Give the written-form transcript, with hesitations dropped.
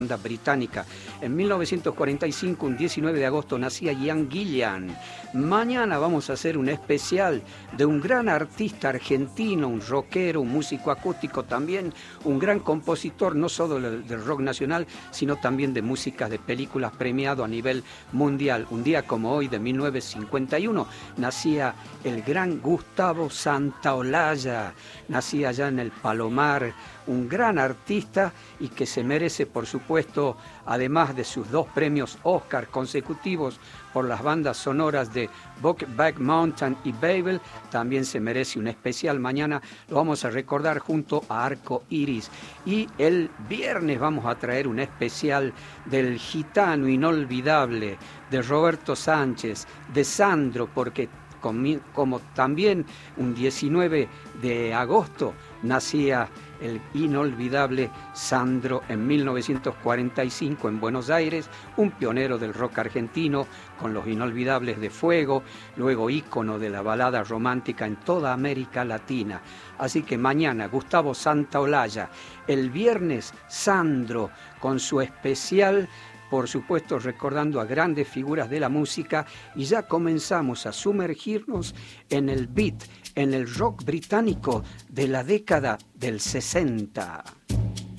británica. En 1945, un 19 de agosto, nacía Ian Gillan. Mañana vamos a hacer un especial de un gran artista argentino, un rockero, un músico acústico también, un gran compositor, no solo del rock nacional, sino también de música de películas, premiado a nivel mundial. Un día como hoy, de 1951, nacía el gran Gustavo Santaolalla, nacía allá en el Palomar, un gran artista y que se merece, por supuesto, además de sus 2 premios Oscar consecutivos por las bandas sonoras de Brokeback Mountain y Babel, también se merece un especial. Mañana lo vamos a recordar junto a Arco Iris. Y el viernes vamos a traer un especial del gitano inolvidable, de Roberto Sánchez, de Sandro, porque como también un 19 de agosto nacía el inolvidable Sandro en 1945 en Buenos Aires, un pionero del rock argentino con los inolvidables de Fuego, luego ícono de la balada romántica en toda América Latina. Así que mañana Gustavo Santaolalla, el viernes Sandro con su especial, por supuesto recordando a grandes figuras de la música, y ya comenzamos a sumergirnos en el beat, en el rock británico de la década del 60.